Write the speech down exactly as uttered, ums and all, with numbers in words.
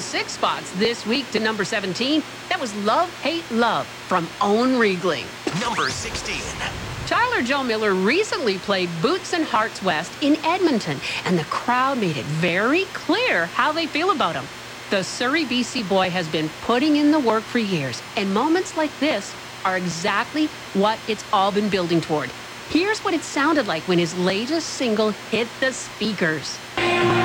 six spots this week to number seventeen. That was Love, Hate, Love from Owen Riegling. Number sixteen. Tyler Joe Miller recently played Boots and Hearts West in Edmonton, and the crowd made it very clear how they feel about him. The Surrey, B C boy has been putting in the work for years, and moments like this are exactly what it's all been building toward. Here's what it sounded like when his latest single hit the speakers.